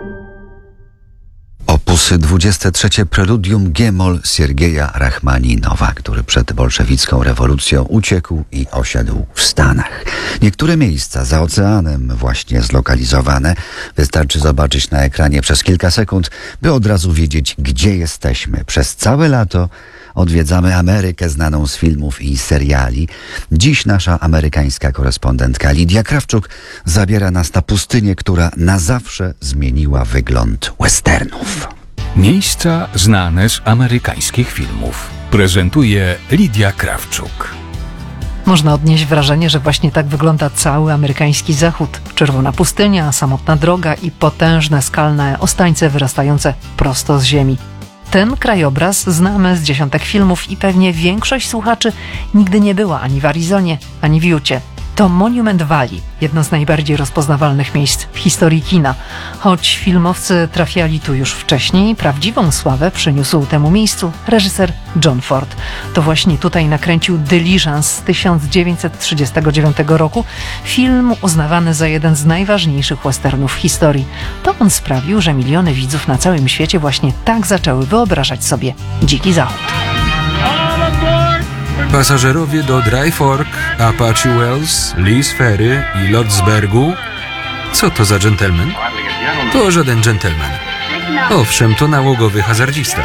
Opus 23 Preludium G-moll Siergieja Rachmaninowa, który przed bolszewicką rewolucją uciekł i osiadł w Stanach. Niektóre miejsca za oceanem właśnie zlokalizowane. Wystarczy zobaczyć na ekranie przez kilka sekund, by od razu wiedzieć, gdzie jesteśmy. Przez całe lato odwiedzamy Amerykę znaną z filmów i seriali. Dziś nasza amerykańska korespondentka Lidia Krawczuk zabiera nas na pustynię, która na zawsze zmieniła wygląd westernów. Miejsca znane z amerykańskich filmów. Prezentuje Lidia Krawczuk. Można odnieść wrażenie, że właśnie tak wygląda cały amerykański zachód. Czerwona pustynia, samotna droga i potężne skalne ostańce wyrastające prosto z ziemi. Ten krajobraz znamy z dziesiątek filmów i pewnie większość słuchaczy nigdy nie była ani w Arizonie, ani w Jucie. To Monument Valley, jedno z najbardziej rozpoznawalnych miejsc w historii kina. Choć filmowcy trafiali tu już wcześniej, prawdziwą sławę przyniósł temu miejscu reżyser John Ford. To właśnie tutaj nakręcił Diligence z 1939 roku, film uznawany za jeden z najważniejszych westernów w historii. To on sprawił, że miliony widzów na całym świecie właśnie tak zaczęły wyobrażać sobie Dziki Zachód. Pasażerowie do Dry Fork, Apache Wells, Lee's Ferry i Lordsburgu. Co to za dżentelmen? To żaden dżentelmen. Owszem, to nałogowy hazardzista.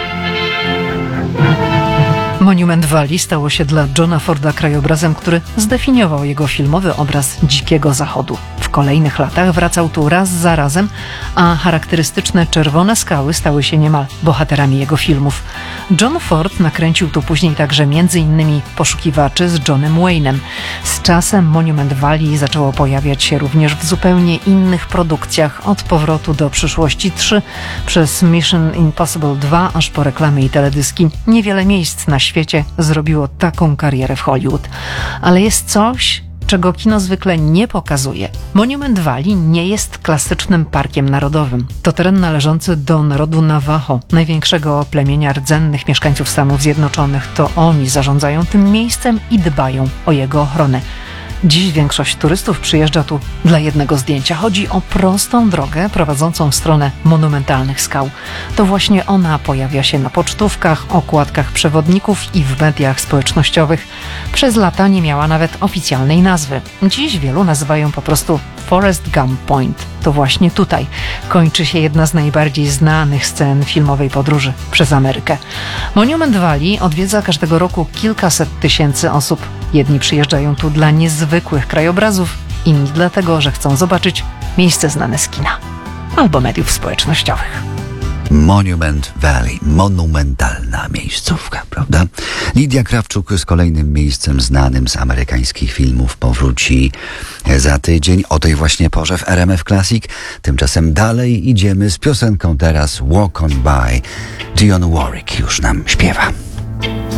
Monument Valley stało się dla Johna Forda krajobrazem, który zdefiniował jego filmowy obraz Dzikiego Zachodu. W kolejnych latach wracał tu raz za razem, a charakterystyczne czerwone skały stały się niemal bohaterami jego filmów. John Ford nakręcił tu później także m.in. Poszukiwaczy z Johnem Wayne'em. Z czasem Monument Valley zaczęło pojawiać się również w zupełnie innych produkcjach, od Powrotu do przyszłości 3 przez Mission Impossible 2 aż po reklamy i teledyski. Niewiele miejsc na świecie zrobiło taką karierę w Hollywood. Ale jest coś, czego kino zwykle nie pokazuje. Monument Valley nie jest klasycznym parkiem narodowym. To teren należący do narodu Navajo, największego plemienia rdzennych mieszkańców Stanów Zjednoczonych. To oni zarządzają tym miejscem i dbają o jego ochronę. Dziś większość turystów przyjeżdża tu dla jednego zdjęcia. Chodzi o prostą drogę prowadzącą w stronę monumentalnych skał. To właśnie ona pojawia się na pocztówkach, okładkach przewodników i w mediach społecznościowych. Przez lata nie miała nawet oficjalnej nazwy. Dziś wielu nazywają po prostu Forrest Gump Point. To właśnie tutaj kończy się jedna z najbardziej znanych scen filmowej podróży przez Amerykę. Monument Valley odwiedza każdego roku kilkaset tysięcy osób. Jedni przyjeżdżają tu dla niezwykłych krajobrazów, inni dlatego, że chcą zobaczyć miejsce znane z kina albo mediów społecznościowych. Monument Valley, monumentalna miejscówka, prawda? Lidia Krawczuk z kolejnym miejscem znanym z amerykańskich filmów powróci za tydzień o tej właśnie porze w RMF Classic. Tymczasem dalej idziemy z piosenką teraz Walk On By. Dionne Warwick już nam śpiewa.